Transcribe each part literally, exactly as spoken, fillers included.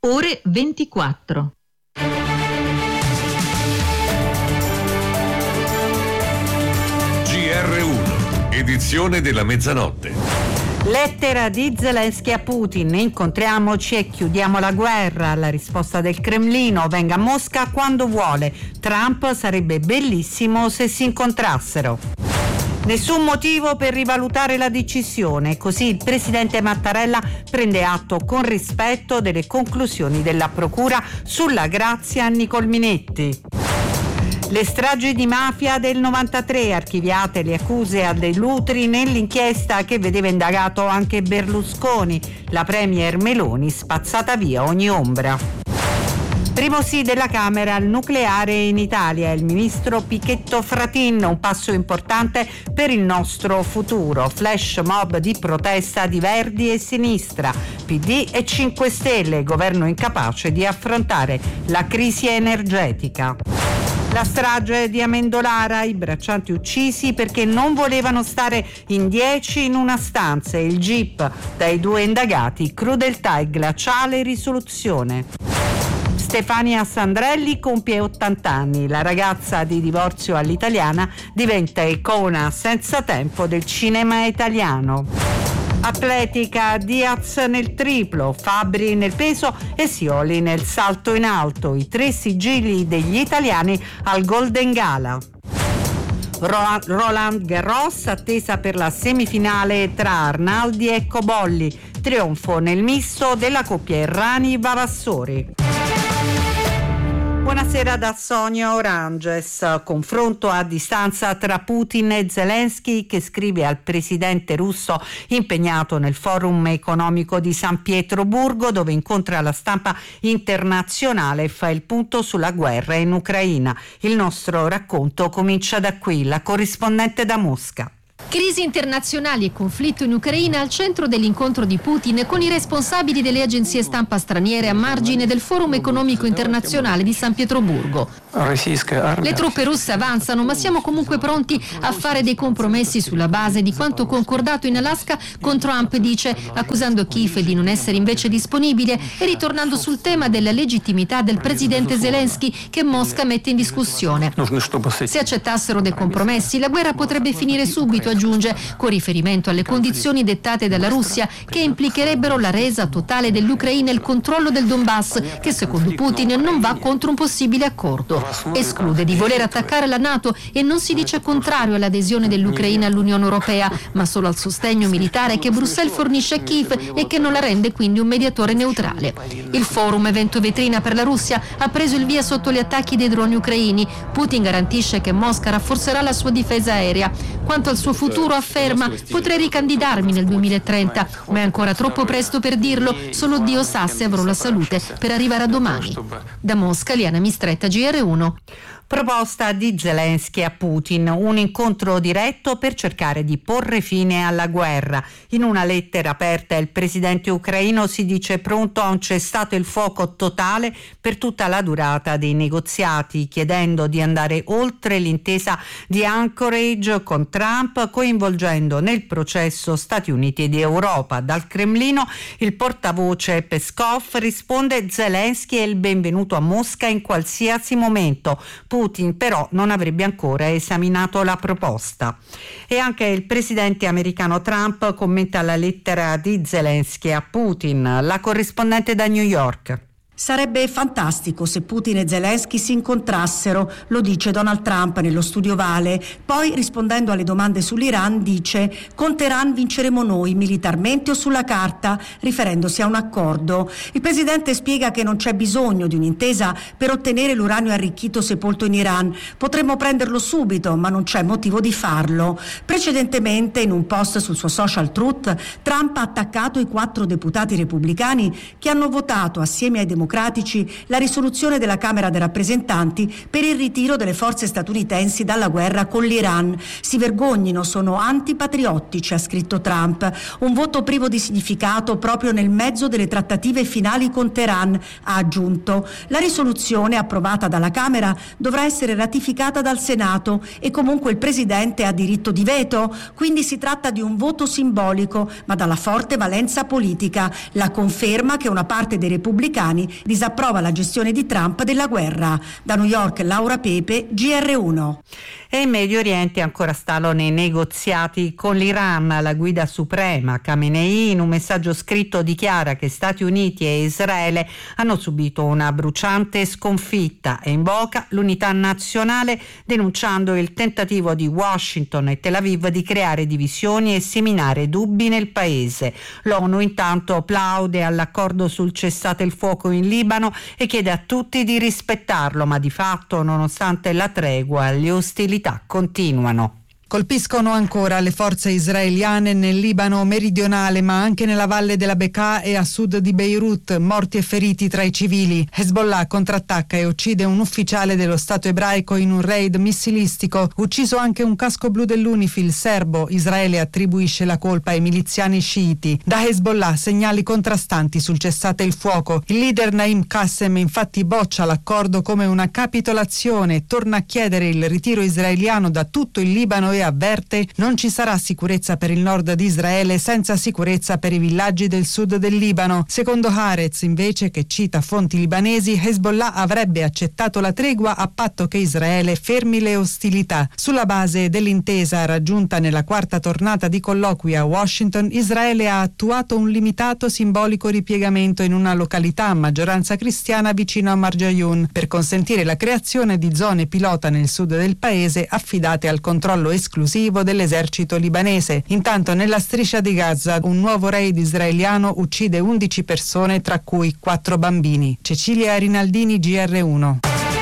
ore ventiquattro. G R uno, edizione della mezzanotte. Lettera di Zelensky a Putin: incontriamoci e chiudiamo la guerra. La risposta del Cremlino: venga a Mosca quando vuole. Trump: sarebbe bellissimo se si incontrassero. Nessun motivo per rivalutare la decisione, così il presidente Mattarella prende atto con rispetto delle conclusioni della procura sulla grazia a Nicol Minetti. Le stragi di mafia del novantatré, archiviate le accuse a De Lutri nell'inchiesta che vedeva indagato anche Berlusconi. La premier Meloni spazzata via ogni ombra. Primo sì della Camera al nucleare in Italia, il ministro Pichetto Fratin, un passo importante per il nostro futuro. Flash mob di protesta di Verdi e Sinistra, P D e cinque Stelle, governo incapace di affrontare la crisi energetica. La strage di Amendolara, i braccianti uccisi perché non volevano stare in dieci in una stanza e il jeep dai due indagati, crudeltà e glaciale risoluzione. Stefania Sandrelli compie ottanta anni, la ragazza di divorzio all'italiana diventa icona senza tempo del cinema italiano. Atletica, Diaz nel triplo, Fabbri nel peso e Scioli nel salto in alto, i tre sigilli degli italiani al Golden Gala. Roland Garros, attesa per la semifinale tra Arnaldi e Cobolli, trionfo nel misto della coppia Errani-Vavassori. Buonasera da Sonia Oranges. Confronto a distanza tra Putin e Zelensky, che scrive al presidente russo impegnato nel forum economico di San Pietroburgo, dove incontra la stampa internazionale e fa il punto sulla guerra in Ucraina. Il nostro racconto comincia da qui, la corrispondente da Mosca. Crisi internazionali e conflitto in Ucraina al centro dell'incontro di Putin con i responsabili delle agenzie stampa straniere a margine del Forum economico internazionale di San Pietroburgo. Le truppe russe avanzano, ma siamo comunque pronti a fare dei compromessi sulla base di quanto concordato in Alaska con Trump, dice, accusando Kiev di non essere invece disponibile e ritornando sul tema della legittimità del presidente Zelensky che Mosca mette in discussione. Se accettassero dei compromessi, la guerra potrebbe finire subito, aggiunge, con riferimento alle condizioni dettate dalla Russia che implicherebbero la resa totale dell'Ucraina e il controllo del Donbass, che secondo Putin non va contro un possibile accordo. Esclude di voler attaccare la NATO e non si dice contrario all'adesione dell'Ucraina all'Unione Europea, ma solo al sostegno militare che Bruxelles fornisce a Kiev e che non la rende quindi un mediatore neutrale. Il forum, evento vetrina per la Russia, ha preso il via sotto gli attacchi dei droni ucraini. Putin garantisce che Mosca rafforzerà la sua difesa aerea. Quanto al suo futuro, afferma, potrei ricandidarmi nel duemilatrenta, ma è ancora troppo presto per dirlo, solo Dio sa se avrò la salute per arrivare a domani. Da Mosca, Liana Mistretta, G R uno. Proposta di Zelensky a Putin, un incontro diretto per cercare di porre fine alla guerra. In una lettera aperta il presidente ucraino si dice pronto a un cessate il fuoco totale per tutta la durata dei negoziati, chiedendo di andare oltre l'intesa di Anchorage con Trump, coinvolgendo nel processo Stati Uniti ed Europa. Dal Cremlino il portavoce Peskov risponde: Zelensky è il benvenuto a Mosca in qualsiasi momento. Putin però non avrebbe ancora esaminato la proposta. E anche il presidente americano Trump commenta la lettera di Zelensky a Putin. La corrispondente da New York. Sarebbe fantastico se Putin e Zelensky si incontrassero, lo dice Donald Trump nello studio Vale. Poi, rispondendo alle domande sull'Iran, dice: con Teheran vinceremo noi, militarmente o sulla carta, riferendosi a un accordo. Il presidente spiega che non c'è bisogno di un'intesa per ottenere l'uranio arricchito sepolto in Iran. Potremmo prenderlo subito, ma non c'è motivo di farlo. Precedentemente, in un post sul suo social Truth, Trump ha attaccato i quattro deputati repubblicani che hanno votato assieme ai democratici la risoluzione della Camera dei rappresentanti per il ritiro delle forze statunitensi dalla guerra con l'Iran. Si vergognino, sono antipatriottici, ha scritto Trump. Un voto privo di significato proprio nel mezzo delle trattative finali con Teheran, ha aggiunto. La risoluzione approvata dalla Camera dovrà essere ratificata dal Senato e comunque il Presidente ha diritto di veto, quindi si tratta di un voto simbolico ma dalla forte valenza politica, la conferma che una parte dei repubblicani disapprova la gestione di Trump della guerra. Da New York Laura Pepe, G R uno. E in Medio Oriente ancora stallo nei negoziati con l'Iran. La guida suprema Khamenei in un messaggio scritto dichiara che Stati Uniti e Israele hanno subito una bruciante sconfitta e invoca l'unità nazionale, denunciando il tentativo di Washington e Tel Aviv di creare divisioni e seminare dubbi nel paese. L'ONU intanto plaude all'accordo sul cessate il fuoco in Libano e chiede a tutti di rispettarlo, ma di fatto, nonostante la tregua, le ostilità continuano. Colpiscono ancora le forze israeliane nel Libano meridionale, ma anche nella valle della Bekaa e a sud di Beirut, morti e feriti tra i civili. Hezbollah contrattacca e uccide un ufficiale dello Stato ebraico in un raid missilistico. Ucciso anche un casco blu dell'Unifil serbo. Israele attribuisce la colpa ai miliziani sciiti. Da Hezbollah segnali contrastanti sul cessate il fuoco. Il leader Naim Qassem infatti boccia l'accordo come una capitolazione, torna a chiedere il ritiro israeliano da tutto il Libano e avverte: non ci sarà sicurezza per il nord di Israele senza sicurezza per i villaggi del sud del Libano. Secondo Haaretz, invece, che cita fonti libanesi, Hezbollah avrebbe accettato la tregua a patto che Israele fermi le ostilità. Sulla base dell'intesa raggiunta nella quarta tornata di colloqui a Washington, Israele ha attuato un limitato simbolico ripiegamento in una località a maggioranza cristiana vicino a Marjayun per consentire la creazione di zone pilota nel sud del paese affidate al controllo esclusivo dell'esercito libanese. Intanto nella striscia di Gaza un nuovo raid israeliano uccide undici persone, tra cui quattro bambini. Cecilia Rinaldini, G R uno.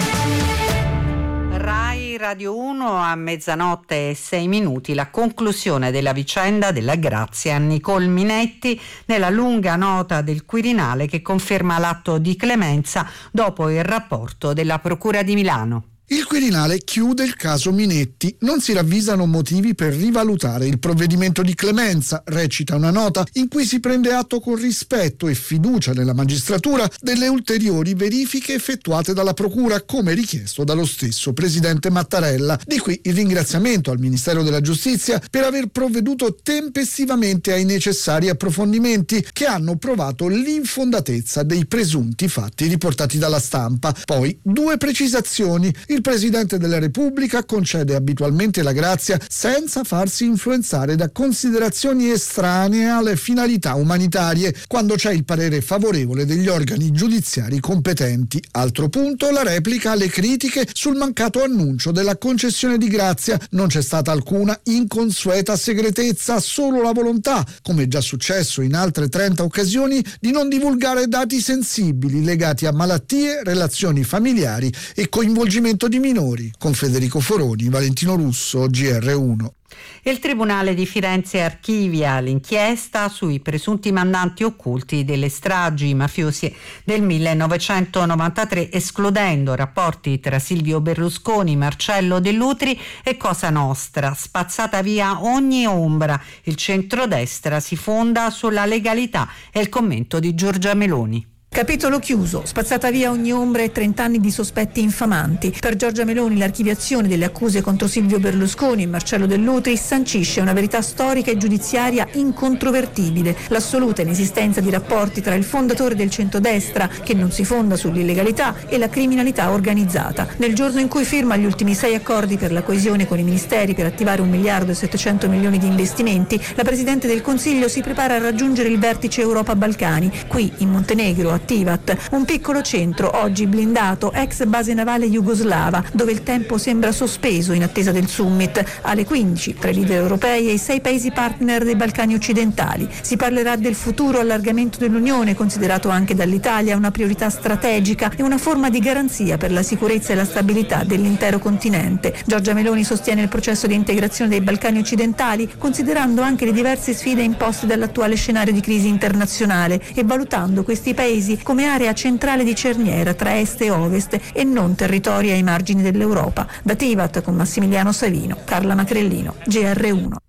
Rai Radio uno a mezzanotte e sei minuti, la conclusione della vicenda della Grazia Nicole Minetti nella lunga nota del Quirinale che conferma l'atto di clemenza dopo il rapporto della Procura di Milano. Il Quirinale chiude il caso Minetti. Non si ravvisano motivi per rivalutare il provvedimento di clemenza, recita una nota in cui si prende atto con rispetto e fiducia nella magistratura delle ulteriori verifiche effettuate dalla Procura, come richiesto dallo stesso presidente Mattarella. Di qui il ringraziamento al Ministero della Giustizia per aver provveduto tempestivamente ai necessari approfondimenti che hanno provato l'infondatezza dei presunti fatti riportati dalla stampa. Poi due precisazioni. Il Presidente della Repubblica concede abitualmente la grazia senza farsi influenzare da considerazioni estranee alle finalità umanitarie, quando c'è il parere favorevole degli organi giudiziari competenti. Altro punto, la replica alle critiche sul mancato annuncio della concessione di grazia. Non c'è stata alcuna inconsueta segretezza, solo la volontà, come già successo in altre trenta occasioni, di non divulgare dati sensibili legati a malattie, relazioni familiari e coinvolgimento di minori. Con Federico Foroni, Valentino Russo, G R uno. Il Tribunale di Firenze archivia l'inchiesta sui presunti mandanti occulti delle stragi mafiose del millenovecentonovantatré, escludendo rapporti tra Silvio Berlusconi, Marcello Dell'Utri e Cosa Nostra. Spazzata via ogni ombra, il centrodestra si fonda sulla legalità, è il commento di Giorgia Meloni. Capitolo chiuso, spazzata via ogni ombra e trent'anni di sospetti infamanti. Per Giorgia Meloni l'archiviazione delle accuse contro Silvio Berlusconi e Marcello Dell'Utri sancisce una verità storica e giudiziaria incontrovertibile: l'assoluta inesistenza di rapporti tra il fondatore del centrodestra, che non si fonda sull'illegalità, e la criminalità organizzata. Nel giorno in cui firma gli ultimi sei accordi per la coesione con i ministeri per attivare un miliardo e settecento milioni di investimenti, la Presidente del Consiglio si prepara a raggiungere il vertice Europa-Balcani, qui in Montenegro, a Tivat, un piccolo centro oggi blindato, ex base navale jugoslava, dove il tempo sembra sospeso in attesa del summit. Alle quindici, tra i leader europei e i sei paesi partner dei Balcani occidentali. Si parlerà del futuro allargamento dell'Unione, considerato anche dall'Italia una priorità strategica e una forma di garanzia per la sicurezza e la stabilità dell'intero continente. Giorgia Meloni sostiene il processo di integrazione dei Balcani occidentali, considerando anche le diverse sfide imposte dall'attuale scenario di crisi internazionale e valutando questi paesi come area centrale di cerniera tra est e ovest e non territori ai margini dell'Europa. Da Tivat con Massimiliano Savino, Carla Macrellino, G R uno.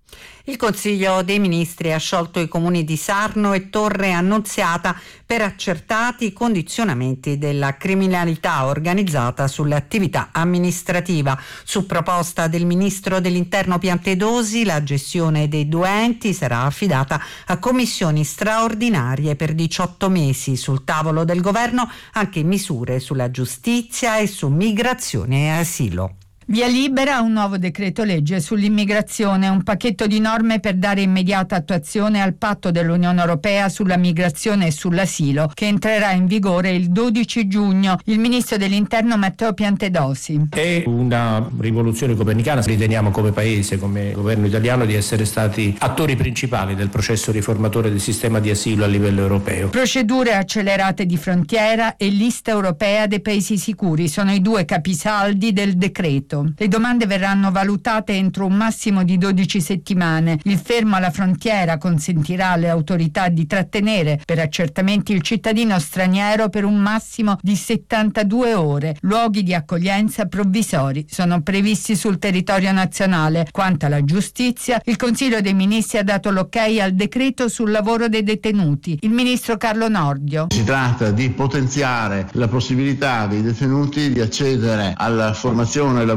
Il Consiglio dei Ministri ha sciolto i comuni di Sarno e Torre Annunziata per accertati condizionamenti della criminalità organizzata sull'attività amministrativa. Su proposta del Ministro dell'Interno Piantedosi, la gestione dei due enti sarà affidata a commissioni straordinarie per diciotto mesi. Sul tavolo del governo anche misure sulla giustizia e su migrazione e asilo. Via libera un nuovo decreto legge sull'immigrazione, un pacchetto di norme per dare immediata attuazione al patto dell'Unione Europea sulla migrazione e sull'asilo, che entrerà in vigore il dodici giugno. Il ministro dell'Interno Matteo Piantedosi. È una rivoluzione copernicana. Riteniamo come Paese, come governo italiano, di essere stati attori principali del processo riformatore del sistema di asilo a livello europeo. Procedure accelerate di frontiera e lista europea dei paesi sicuri sono i due capisaldi del decreto. Le domande verranno valutate entro un massimo di dodici settimane. Il fermo alla frontiera consentirà alle autorità di trattenere per accertamenti il cittadino straniero per un massimo di settantadue ore. Luoghi di accoglienza provvisori sono previsti sul territorio nazionale. Quanto alla giustizia, il Consiglio dei Ministri ha dato l'ok al decreto sul lavoro dei detenuti. Il ministro Carlo Nordio. Si tratta di potenziare la possibilità dei detenuti di accedere alla formazione lavorativa.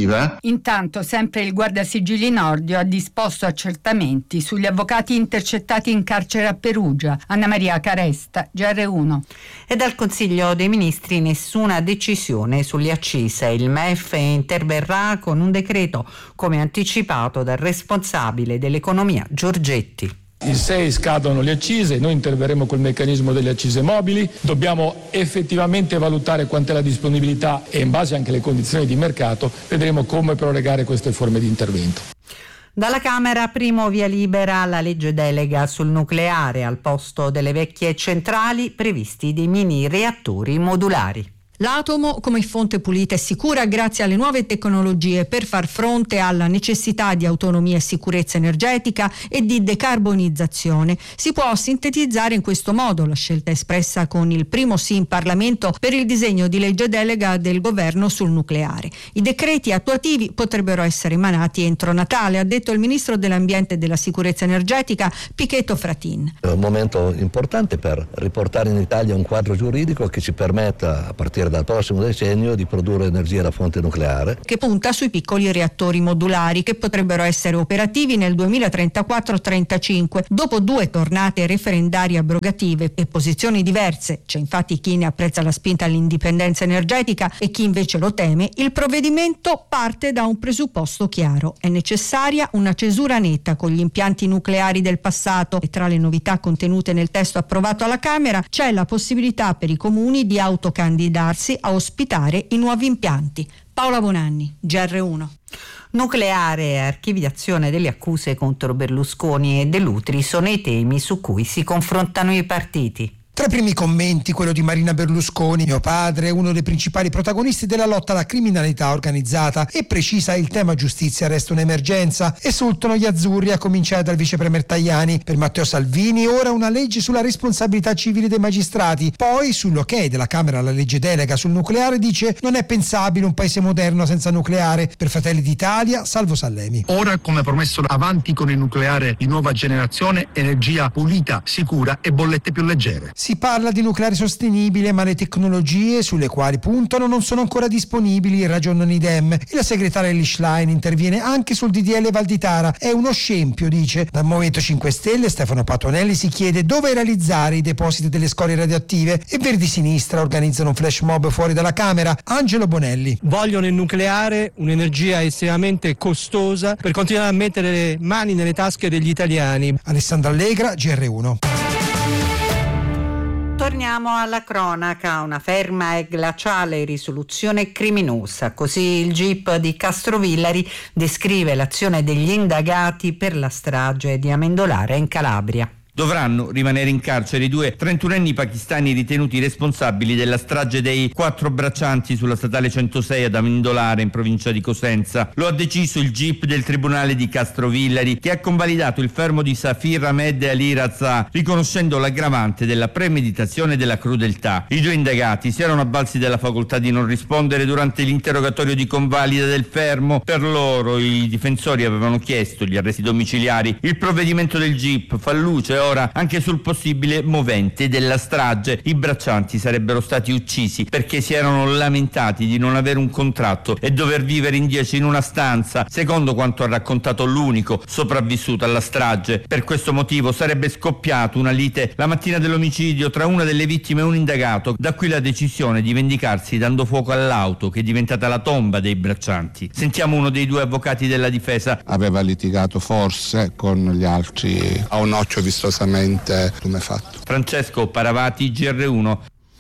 Intanto, sempre il Guardasigilli Nordio ha disposto accertamenti sugli avvocati intercettati in carcere a Perugia. Anna Maria Caresta, G R uno. E dal Consiglio dei Ministri nessuna decisione sulle accise. Il M E F interverrà con un decreto, come anticipato dal responsabile dell'economia Giorgetti. Il sei scadono le accise, noi interverremo col meccanismo delle accise mobili, dobbiamo effettivamente valutare quant'è la disponibilità e in base anche alle condizioni di mercato vedremo come prorogare queste forme di intervento. Dalla Camera primo via libera alla legge delega sul nucleare, al posto delle vecchie centrali previsti dei mini reattori modulari. L'atomo come fonte pulita e sicura grazie alle nuove tecnologie per far fronte alla necessità di autonomia e sicurezza energetica e di decarbonizzazione. Si può sintetizzare in questo modo la scelta espressa con il primo sì in Parlamento per il disegno di legge delega del governo sul nucleare. I decreti attuativi potrebbero essere emanati entro Natale, ha detto il ministro dell'Ambiente e della Sicurezza Energetica Pichetto Fratin. È un momento importante per riportare in Italia un quadro giuridico che ci permetta, a partire dal prossimo decennio, di produrre energia da fonte nucleare, che punta sui piccoli reattori modulari che potrebbero essere operativi nel duemilatrentaquattro trentacinque. Dopo due tornate referendarie abrogative e posizioni diverse, c'è infatti chi ne apprezza la spinta all'indipendenza energetica e chi invece lo teme, il provvedimento parte da un presupposto chiaro: è necessaria una cesura netta con gli impianti nucleari del passato, e tra le novità contenute nel testo approvato alla Camera c'è la possibilità per i comuni di autocandidarsi a ospitare i nuovi impianti. Paola Bonanni, G R uno. Nucleare e archiviazione delle accuse contro Berlusconi e Dell'Utri sono i temi su cui si confrontano i partiti. Tra i primi commenti quello di Marina Berlusconi: mio padre è uno dei principali protagonisti della lotta alla criminalità organizzata, e precisa il tema giustizia resta un'emergenza. Esultano gli azzurri, a cominciare dal vice premier Tajani. Per Matteo Salvini ora una legge sulla responsabilità civile dei magistrati. Poi sull'ok della Camera alla legge delega sul nucleare dice non è pensabile un paese moderno senza nucleare. Per Fratelli d'Italia Salvo Sallemi. Ora, come promesso, avanti con il nucleare di nuova generazione, energia pulita, sicura e bollette più leggere. Si parla di nucleare sostenibile, ma le tecnologie sulle quali puntano non sono ancora disponibili, ragionano i Dem. E la segretaria Lischlein interviene anche sul D D L Valditara. È uno scempio, dice. Dal Movimento cinque Stelle Stefano Patonelli si chiede dove realizzare i depositi delle scorie radioattive, e Verdi Sinistra organizzano un flash mob fuori dalla Camera. Angelo Bonelli. Vogliono il nucleare, un'energia estremamente costosa, per continuare a mettere le mani nelle tasche degli italiani. Alessandra Allegra, G R uno. Torniamo alla cronaca. Una ferma e glaciale risoluzione criminosa. Così il G I P di Castrovillari descrive l'azione degli indagati per la strage di Amendolare in Calabria. Dovranno rimanere in carcere i due trentunenni pakistani ritenuti responsabili della strage dei quattro braccianti sulla statale centosei ad Amindolare in provincia di Cosenza. Lo ha deciso il G I P del Tribunale di Castrovillari, che ha convalidato il fermo di Safir Ahmed e Ali Raza, riconoscendo l'aggravante della premeditazione e della crudeltà. I due indagati si erano avvalsi della facoltà di non rispondere durante l'interrogatorio di convalida del fermo. Per loro i difensori avevano chiesto gli arresti domiciliari. Il provvedimento del G I P fa luce ora anche sul possibile movente della strage. I braccianti sarebbero stati uccisi perché si erano lamentati di non avere un contratto e dover vivere in dieci in una stanza, secondo quanto ha raccontato l'unico sopravvissuto alla strage. Per questo motivo sarebbe scoppiata una lite la mattina dell'omicidio tra una delle vittime e un indagato, da qui la decisione di vendicarsi dando fuoco all'auto che è diventata la tomba dei braccianti. Sentiamo uno dei due avvocati della difesa. Aveva litigato forse con gli altri a un occhio vistosamente tumefatto. Francesco Paravati, G R uno.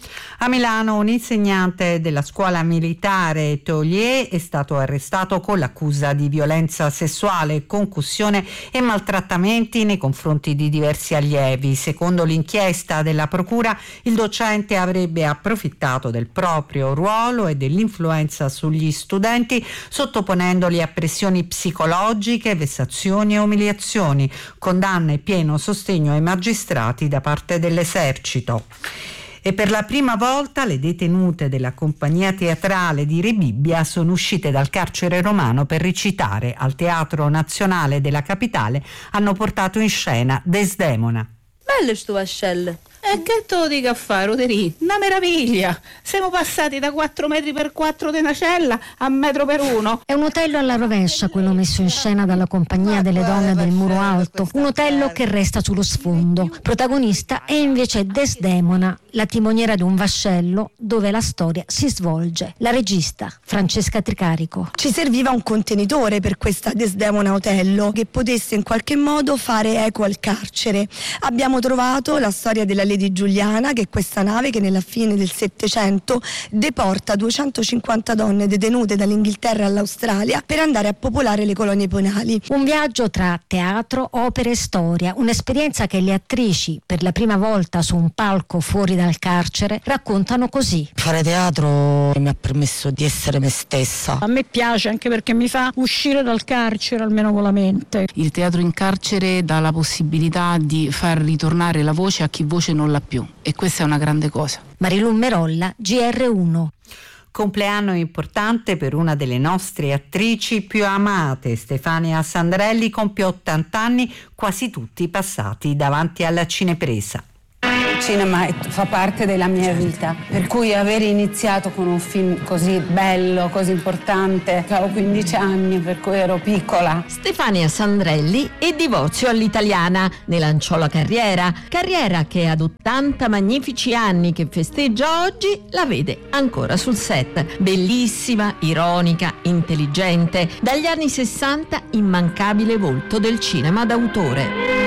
A Milano un insegnante della scuola militare Taulier è stato arrestato con l'accusa di violenza sessuale, concussione e maltrattamenti nei confronti di diversi allievi. Secondo l'inchiesta della procura, il docente avrebbe approfittato del proprio ruolo e dell'influenza sugli studenti, sottoponendoli a pressioni psicologiche, vessazioni e umiliazioni. Condanna e pieno sostegno ai magistrati da parte dell'esercito. E per la prima volta le detenute della compagnia teatrale di Rebibbia sono uscite dal carcere romano per recitare al Teatro Nazionale della Capitale. Hanno portato in scena Desdemona. Belle sto vascelle. E che te lo dico a fare, Ruderì? Una meraviglia! Siamo passati da quattro metri per quattro di una cella a metro per uno. È un otello alla rovescia quello messo in scena dalla Compagnia delle Donne del Muro Alto. Un otello che resta sullo sfondo. Protagonista è invece Desdemona, la timoniera di un vascello dove la storia si svolge. La regista, Francesca Tricarico. Ci serviva un contenitore per questa Desdemona Otello che potesse in qualche modo fare eco al carcere. Abbiamo trovato la storia della Lady Giuliana, che è questa nave che nella fine del Settecento deporta duecentocinquanta donne detenute dall'Inghilterra all'Australia per andare a popolare le colonie penali. Un viaggio tra teatro, opera e storia, un'esperienza che le attrici, per la prima volta su un palco fuori dal carcere, raccontano così. Fare teatro mi ha permesso di essere me stessa. A me piace anche perché mi fa uscire dal carcere almeno con la mente. Il teatro in carcere dà la possibilità di far ritornare la voce a chi voce non l'ha più, e questa è una grande cosa. Marilù Merolla, G R uno. Compleanno importante per una delle nostre attrici più amate. Stefania Sandrelli compie ottanta anni, quasi tutti passati davanti alla cinepresa. Il cinema fa parte della mia vita, per cui aver iniziato con un film così bello, così importante, avevo quindici anni, per cui ero piccola. Stefania Sandrelli e Divorzio all'italiana, ne lanciò la carriera, carriera che ad ottanta magnifici anni che festeggia oggi la vede ancora sul set. Bellissima, ironica, intelligente, dagli anni sessanta immancabile volto del cinema d'autore.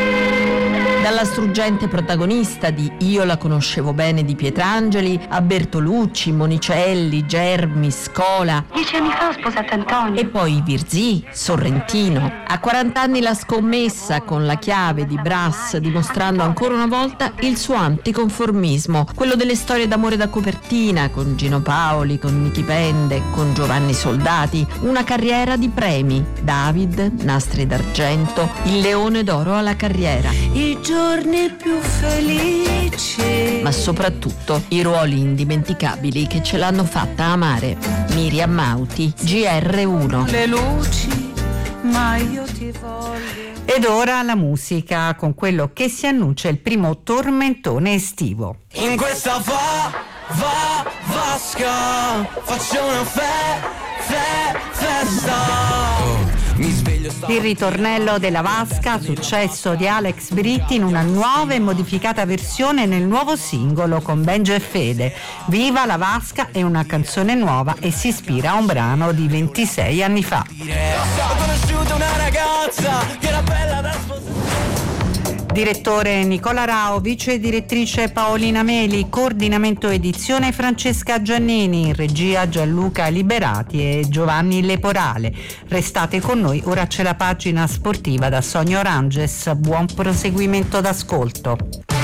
Dalla struggente protagonista di Io la conoscevo bene di Pietrangeli a Bertolucci, Monicelli, Germi, Scola. Dieci anni fa ho sposato Antonio. E poi Virzì, Sorrentino. A quaranta anni La scommessa con La chiave di Brass, dimostrando ancora una volta il suo anticonformismo, quello delle storie d'amore da copertina, con Gino Paoli, con Nichi Pende, con Giovanni Soldati. Una carriera di premi: David, Nastri d'argento, il Leone d'oro alla carriera. I giorni più felici. Ma soprattutto i ruoli indimenticabili che ce l'hanno fatta amare. Miriam Mauti, G R uno. Le luci, ma io ti voglio. Ed ora la musica, con quello che si annuncia il primo tormentone estivo. In questa va, va, vasca, faccio una fe, fe, festa. Mi sveglio sta... Il ritornello della vasca, successo di Alex Britti in una nuova e modificata versione nel nuovo singolo con Benji e Fede. Viva la vasca è una canzone nuova e si ispira a un brano di ventisei anni fa. Ho conosciuto una ragazza che era bella da sposare. Direttore Nicola Rao, vice direttrice Paolina Meli, coordinamento edizione Francesca Giannini, regia Gianluca Liberati e Giovanni Leporale. Restate con noi, ora c'è la pagina sportiva da Sonia Oranges. Buon proseguimento d'ascolto.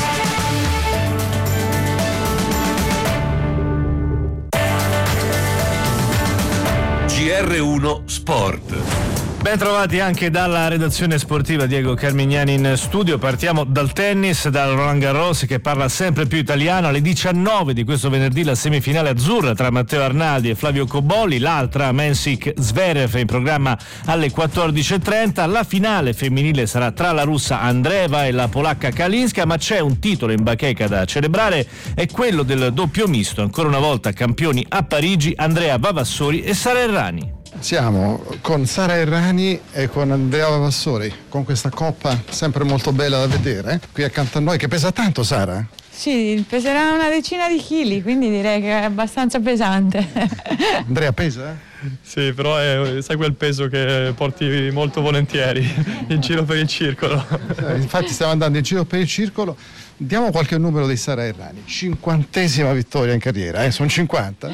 G R uno Sport. Ben trovati anche dalla redazione sportiva, Diego Carmignani in studio. Partiamo dal tennis, dal Roland Garros che parla sempre più italiano. Alle diciannove di questo venerdì la semifinale azzurra tra Matteo Arnaldi e Flavio Cobolli, l'altra Mensik Zverev in programma alle quattordici e trenta. La finale femminile sarà tra la russa Andreeva e la polacca Kalinska, ma c'è un titolo in bacheca da celebrare, è quello del doppio misto, ancora una volta campioni a Parigi Andrea Vavassori e Sara Errani. Siamo con Sara Errani e con Andrea Vavassori, con questa coppa sempre molto bella da vedere, qui accanto a noi, che pesa tanto, Sara? Sì, peserà una decina di chili, quindi direi che è abbastanza pesante. Andrea, pesa? Sì, però è, sai quel peso che porti molto volentieri in giro per il circolo. Infatti stiamo andando in giro per il circolo. Diamo qualche numero di Sara Errani. cinquantesima vittoria in carriera, eh? Sono cinquanta?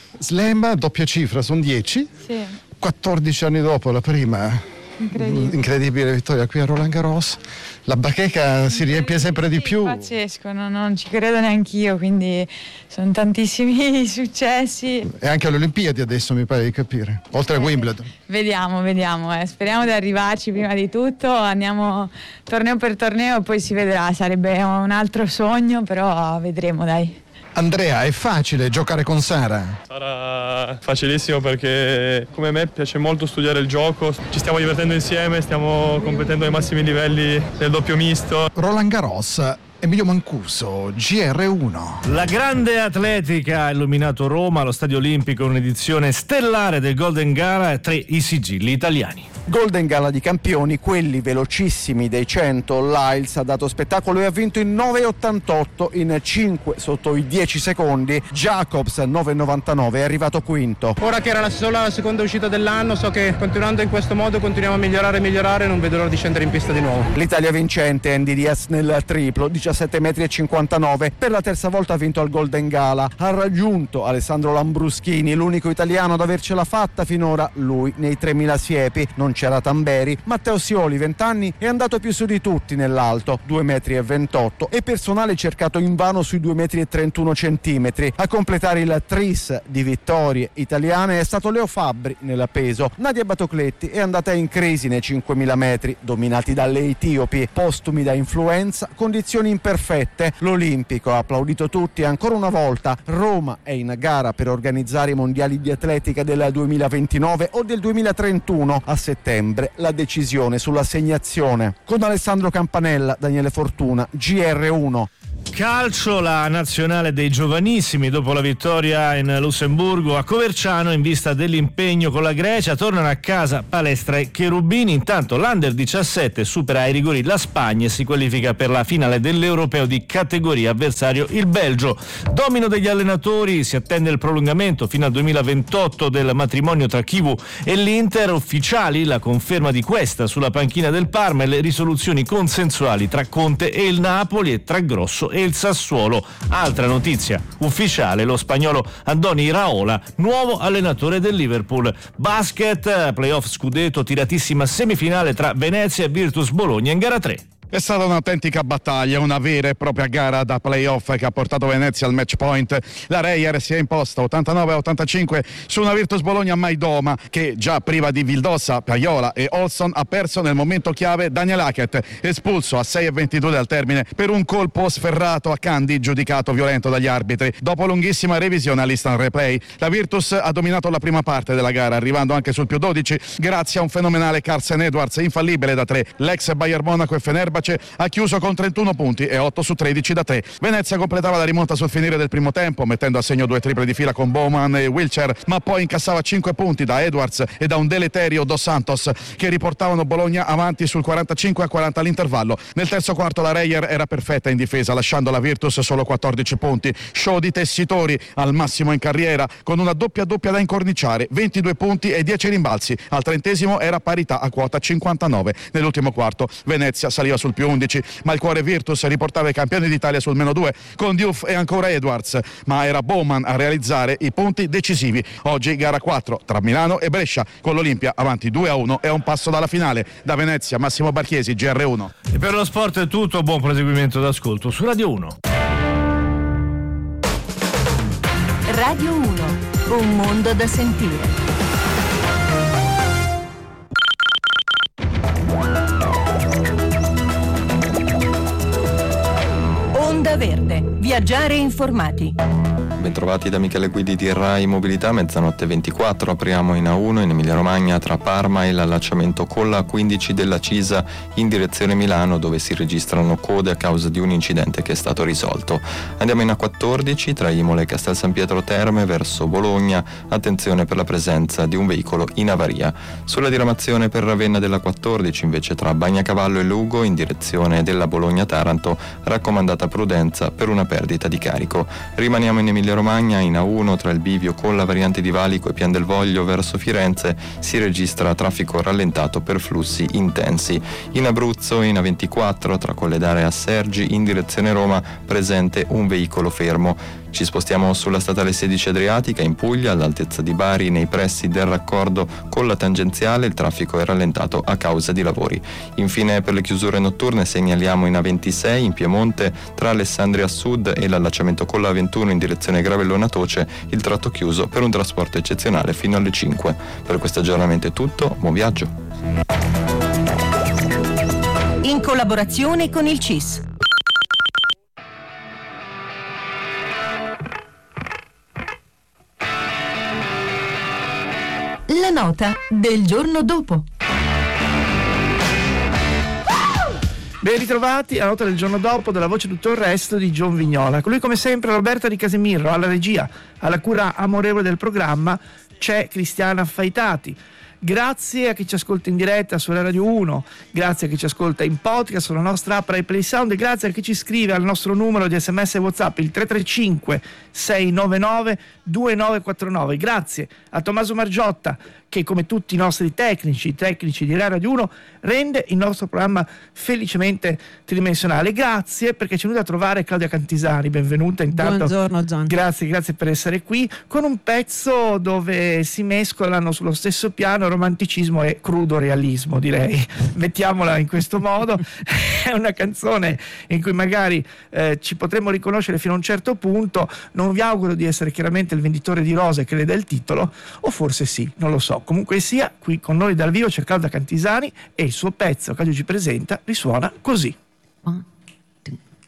Slam, doppia cifra, sono dieci. Sì. quattordici anni dopo la prima incredibile, incredibile vittoria qui a Roland Garros. La bacheca si riempie sempre di più. Pazzesco, no, non ci credo neanch'io, quindi sono tantissimi successi. E anche alle Olimpiadi adesso mi pare di capire, oltre a Wimbledon. Vediamo, vediamo, eh. Speriamo di arrivarci prima di tutto, andiamo torneo per torneo e poi si vedrà, sarebbe un altro sogno, però vedremo, dai. Andrea, è facile giocare con Sara? Sarà facilissimo perché come me piace molto studiare il gioco, ci stiamo divertendo insieme, stiamo competendo ai massimi livelli del doppio misto. Roland Garros, Emilio Mancuso, G R uno. La grande atletica ha illuminato Roma allo Stadio Olimpico, un'edizione stellare del Golden Gala e tre i sigilli italiani. Golden Gala di campioni, quelli velocissimi dei cento. Lyles ha dato spettacolo e ha vinto in nove virgola ottantotto, in cinque sotto i dieci secondi. Jacobs nove virgola novantanove è arrivato quinto. Ora che era la sola la seconda uscita dell'anno, so che continuando in questo modo continuiamo a migliorare e migliorare, non vedo l'ora di scendere in pista di nuovo. L'Italia vincente, Andy Diaz nel triplo, diciassette virgola cinquantanove metri, per la terza volta ha vinto al Golden Gala. Ha raggiunto Alessandro Lambruschini, l'unico italiano ad avercela fatta finora, lui nei tremila siepi. Non c'era Tamberi. Matteo Sioli, venti anni, è andato più su di tutti nell'alto, due virgola ventotto metri, e personale cercato invano sui due virgola trentuno centimetri. A completare il tris di vittorie italiane è stato Leo Fabbri nel peso. Nadia Batocletti è andata in crisi nei cinquemila metri, dominati dalle etiopi, postumi da influenza, condizioni imperfette. L'Olimpico ha applaudito tutti ancora una volta. Roma è in gara per organizzare i mondiali di atletica del duemilaventinove o del duemilatrentuno. A settembre la decisione sull'assegnazione. Con Alessandro Campanella, Daniele Fortuna, G R uno. Calcio, la nazionale dei giovanissimi dopo la vittoria in Lussemburgo a Coverciano in vista dell'impegno con la Grecia tornano a casa Palestra e Cherubini. Intanto l'Under diciassette supera ai rigori la Spagna e si qualifica per la finale dell'Europeo di categoria, avversario il Belgio. Domino degli allenatori, si attende il prolungamento fino al duemilaventotto del matrimonio tra Chivu e l'Inter. Ufficiali la conferma di questa sulla panchina del Parma e le risoluzioni consensuali tra Conte e il Napoli e tra Grosso e il Sassuolo. Altra notizia ufficiale, lo spagnolo Andoni Iraola, nuovo allenatore del Liverpool. Basket, playoff scudetto, tiratissima semifinale tra Venezia e Virtus Bologna in gara tre. È stata un'autentica battaglia, una vera e propria gara da playoff che ha portato Venezia al match point. La Reyer si è imposta ottantanove a ottantacinque su una Virtus Bologna mai doma che già priva di Vildossa, Paiola e Olson ha perso nel momento chiave Daniel Hackett, espulso a sei e ventidue dal termine per un colpo sferrato a Candy giudicato violento dagli arbitri. Dopo lunghissima revisione all'instant replay, la Virtus ha dominato la prima parte della gara, arrivando anche sul più dodici grazie a un fenomenale Carsen Edwards infallibile da tre. L'ex Bayern Monaco e Fenerbahce ha chiuso con trentuno punti e otto su tredici da tre. Venezia completava la rimonta sul finire del primo tempo, mettendo a segno due triple di fila con Bowman e Wilcher, ma poi incassava cinque punti da Edwards e da un deleterio Dos Santos che riportavano Bologna avanti sul quarantacinque a quaranta all'intervallo. Nel terzo quarto la Reyer era perfetta in difesa, lasciando la Virtus solo quattordici punti. Show di tessitori al massimo in carriera, con una doppia doppia da incorniciare, ventidue punti e dieci rimbalzi. Al trentesimo era parità a quota cinquantanove. Nell'ultimo quarto Venezia saliva sul sul più undici, ma il cuore Virtus riportava i campioni d'Italia sul meno due con Diouf e ancora Edwards, ma era Bowman a realizzare i punti decisivi. Oggi gara quattro tra Milano e Brescia, con l'Olimpia avanti due a uno e a un passo dalla finale. Da Venezia, Massimo Barchiesi, G R uno. E per lo sport è tutto, buon proseguimento d'ascolto su Radio uno. Radio uno, un mondo da sentire. Onda Verde, viaggiare informati. Bentrovati da Michele Guidi di Rai Mobilità, mezzanotte ventiquattro, apriamo in A uno in Emilia Romagna tra Parma e l'allacciamento con la A quindici della Cisa in direzione Milano, dove si registrano code a causa di un incidente che è stato risolto. Andiamo in A quattordici tra Imola e Castel San Pietro Terme verso Bologna, attenzione per la presenza di un veicolo in avaria. Sulla diramazione per Ravenna della quattordici invece tra Bagnacavallo e Lugo in direzione della Bologna-Taranto, raccomandata prudenza per una perdita di carico. Rimaniamo in Emilia Romagna in A uno tra il bivio con la variante di Valico e Pian del Voglio verso Firenze si registra traffico rallentato per flussi intensi. In Abruzzo in A ventiquattro tra Colledare a Sergi in direzione Roma presente un veicolo fermo. Ci spostiamo sulla statale sedici Adriatica in Puglia all'altezza di Bari nei pressi del raccordo con la tangenziale, il traffico è rallentato a causa di lavori. Infine per le chiusure notturne segnaliamo in A ventisei in Piemonte tra Alessandria Sud e l'allacciamento con la A ventuno in direzione Gravellona Toce, il tratto chiuso per un trasporto eccezionale fino alle cinque. Per questo aggiornamento è tutto, buon viaggio. In collaborazione con il C I S. La nota del giorno dopo. Ben ritrovati alla nota del giorno dopo della voce tutto il resto di John Vignola. Con lui come sempre Roberta Di Casemiro alla regia, alla cura amorevole del programma c'è Cristiana Faitati. Grazie a chi ci ascolta in diretta sulla Radio uno, grazie a chi ci ascolta in podcast sulla nostra app Rai Play Sound e grazie a chi ci scrive al nostro numero di sms e WhatsApp il tre tre cinque sei nove nove due nove quattro nove. Grazie a Tommaso Margiotta che, come tutti i nostri tecnici, tecnici di Rai Radio uno, rende il nostro programma felicemente tridimensionale. Grazie perché ci è venuta a trovare Claudia Cantisani, benvenuta intanto. Buongiorno John. Grazie, grazie per essere qui con un pezzo dove si mescolano sullo stesso piano romanticismo e crudo realismo, direi. Mettiamola in questo modo. È una canzone in cui magari eh, ci potremmo riconoscere fino a un certo punto. Non vi auguro di essere chiaramente il venditore di rose che le dà il titolo, o forse sì, non lo so. Comunque sia, qui con noi dal vivo c'è Claudia Cantisani e il suo pezzo che oggi ci presenta risuona così. One,